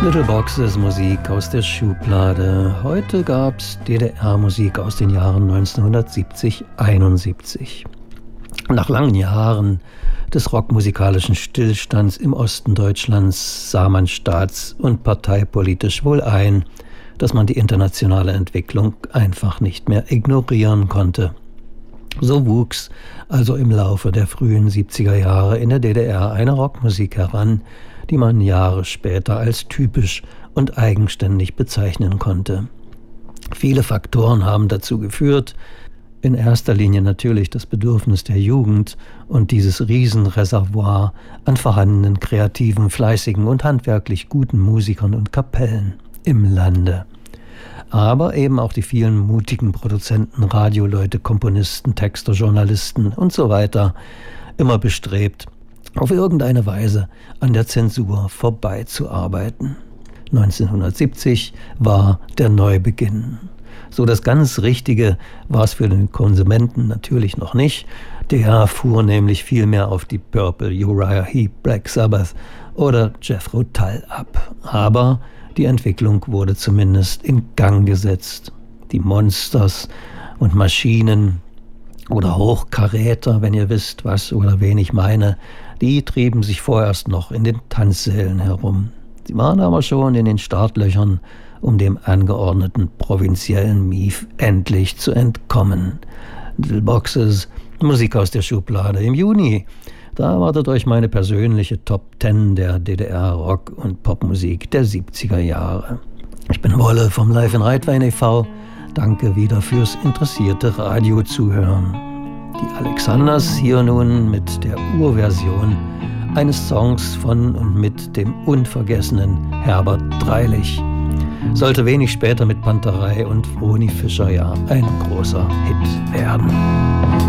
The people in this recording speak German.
Little Boxes, Musik aus der Schublade. Heute gab's DDR-Musik aus den Jahren 1970-71. Nach langen Jahren des rockmusikalischen Stillstands im Osten Deutschlands sah man staats- und parteipolitisch wohl ein, dass man die internationale Entwicklung einfach nicht mehr ignorieren konnte. So wuchs also im Laufe der frühen 70er Jahre in der DDR eine Rockmusik heran, die man Jahre später als typisch und eigenständig bezeichnen konnte. Viele Faktoren haben dazu geführt, in erster Linie natürlich das Bedürfnis der Jugend und dieses Riesenreservoir an vorhandenen kreativen, fleißigen und handwerklich guten Musikern und Kapellen im Lande. Aber eben auch die vielen mutigen Produzenten, Radioleute, Komponisten, Texter, Journalisten und so weiter, immer bestrebt, auf irgendeine Weise an der Zensur vorbeizuarbeiten. 1970 war der Neubeginn. So das ganz Richtige war es für den Konsumenten natürlich noch nicht. Der fuhr nämlich viel mehr auf die Purple, Uriah Heep, Black Sabbath oder Jethro Tull ab. Aber die Entwicklung wurde zumindest in Gang gesetzt. Die Monsters und Maschinen oder Hochkaräter, wenn ihr wisst, was oder wen ich meine, die trieben sich vorerst noch in den Tanzsälen herum. Sie waren aber schon in den Startlöchern, um dem angeordneten provinziellen Mief endlich zu entkommen. Little Boxes, Musik aus der Schublade im Juni. Da erwartet euch meine persönliche Top 10 der DDR-Rock- und Popmusik der 70er Jahre. Ich bin Wolle vom Live in Reitwein e.V. Danke wieder fürs interessierte Radiozuhören. Die Alexanders hier nun mit der Urversion eines Songs von und mit dem unvergessenen Herbert Dreilich. Sollte wenig später mit Panterei und Vroni Fischer ja ein großer Hit werden.